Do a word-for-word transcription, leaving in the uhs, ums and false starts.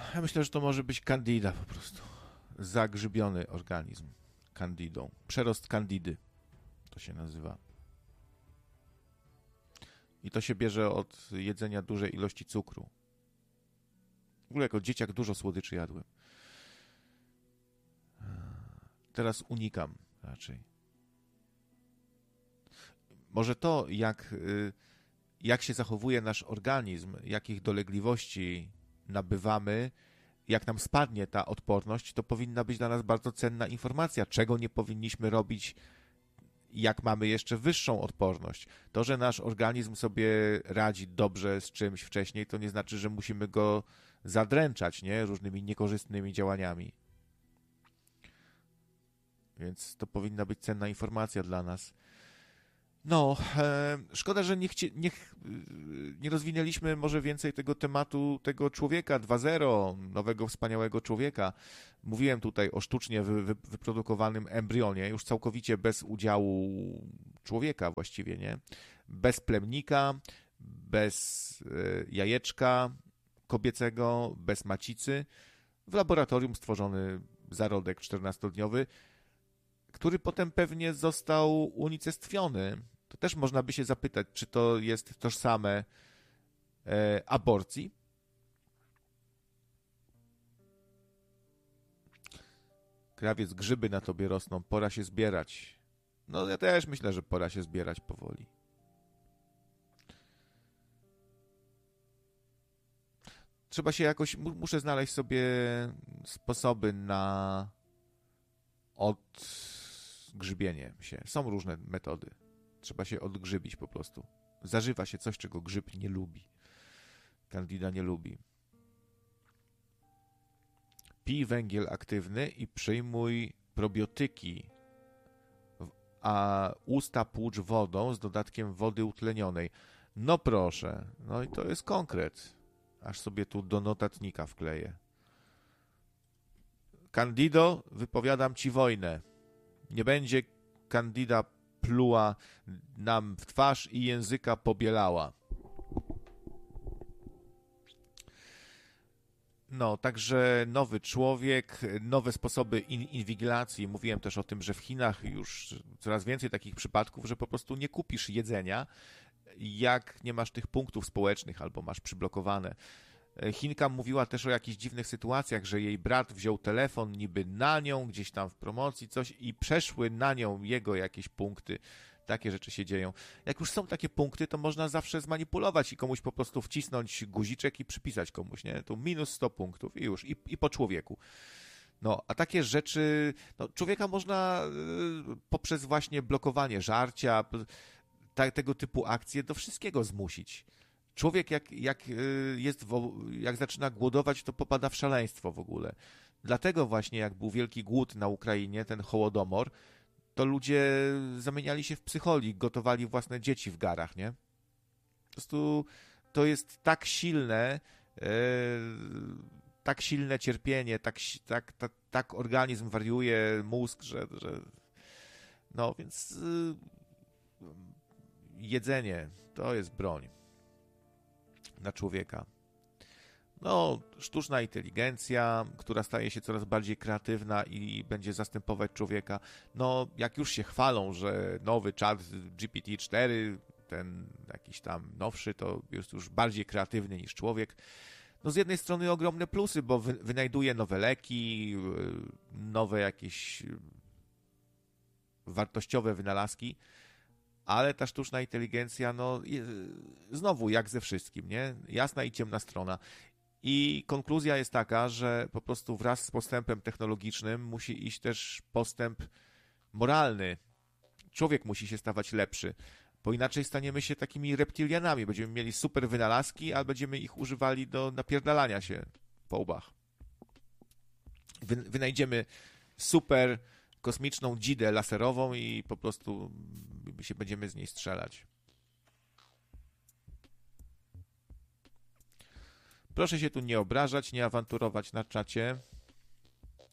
Ja myślę, że to może być candida po prostu. Zagrzybiony organizm candidą. Przerost candidy to się nazywa. I to się bierze od jedzenia dużej ilości cukru. W ogóle jako dzieciak dużo słodyczy jadłem. Teraz unikam raczej. Może to, jak, jak się zachowuje nasz organizm, jakich dolegliwości nabywamy, jak nam spadnie ta odporność, to powinna być dla nas bardzo cenna informacja, czego nie powinniśmy robić, jak mamy jeszcze wyższą odporność. To, że nasz organizm sobie radzi dobrze z czymś wcześniej, to nie znaczy, że musimy go zadręczać, nie? Różnymi niekorzystnymi działaniami. Więc to powinna być cenna informacja dla nas. No, e, szkoda, że nie, chci, nie, nie rozwinęliśmy może więcej tego tematu tego człowieka dwa zero, nowego wspaniałego człowieka. Mówiłem tutaj o sztucznie wy, wy, wyprodukowanym embrionie, już całkowicie bez udziału człowieka właściwie, nie? Bez plemnika, bez e, jajeczka kobiecego, bez macicy. W laboratorium stworzony zarodek czternastodniowy, który potem pewnie został unicestwiony. To też można by się zapytać, czy to jest tożsame e, aborcji. Krawiec, grzyby na tobie rosną, pora się zbierać. No ja też myślę, że pora się zbierać powoli. Trzeba się jakoś, muszę znaleźć sobie sposoby na odgrzybienie się. Są różne metody. Trzeba się odgrzybić po prostu. Zażywa się coś, czego grzyb nie lubi. Candida nie lubi. Pij węgiel aktywny i przyjmuj probiotyki, a usta płucz wodą z dodatkiem wody utlenionej. No proszę. No i to jest konkret. Aż sobie tu do notatnika wkleję. Candido, wypowiadam ci wojnę. Nie będzie Candida pluła nam w twarz i języka pobielała. No, także nowy człowiek, nowe sposoby in- inwigilacji. Mówiłem też o tym, że w Chinach już coraz więcej takich przypadków, że po prostu nie kupisz jedzenia, jak nie masz tych punktów społecznych albo masz przyblokowane. Chinka mówiła też o jakichś dziwnych sytuacjach, że jej brat wziął telefon niby na nią, gdzieś tam w promocji coś i przeszły na nią jego jakieś punkty. Takie rzeczy się dzieją. Jak już są takie punkty, to można zawsze zmanipulować i komuś po prostu wcisnąć guziczek i przypisać komuś, nie? To minus sto punktów i już, i, i po człowieku. No, a takie rzeczy, no, człowieka można y, poprzez właśnie blokowanie żarcia, ta, tego typu akcje do wszystkiego zmusić. Człowiek jak, jak, jest, jak zaczyna głodować, to popada w szaleństwo w ogóle. Dlatego właśnie jak był wielki głód na Ukrainie, ten Hołodomor, to ludzie zamieniali się w psycholi, gotowali własne dzieci w garach, nie? Po prostu to jest tak silne, e, tak silne cierpienie, tak, tak, tak, tak organizm wariuje, mózg, że, że no więc y, jedzenie to jest broń na człowieka. No, sztuczna inteligencja, która staje się coraz bardziej kreatywna i będzie zastępować człowieka. No, jak już się chwalą, że nowy czat G P T cztery, ten jakiś tam nowszy, to jest już bardziej kreatywny niż człowiek. No, z jednej strony ogromne plusy, bo wy, wynajduje nowe leki, nowe jakieś wartościowe wynalazki, ale ta sztuczna inteligencja, no znowu jak ze wszystkim, nie? Jasna i ciemna strona. I konkluzja jest taka, że po prostu wraz z postępem technologicznym musi iść też postęp moralny. Człowiek musi się stawać lepszy, bo inaczej staniemy się takimi reptilianami. Będziemy mieli super wynalazki, a będziemy ich używali do napierdalania się po łbach. Wy, wynajdziemy super kosmiczną dzidę laserową i po prostu się będziemy z niej strzelać. Proszę się tu nie obrażać, nie awanturować na czacie.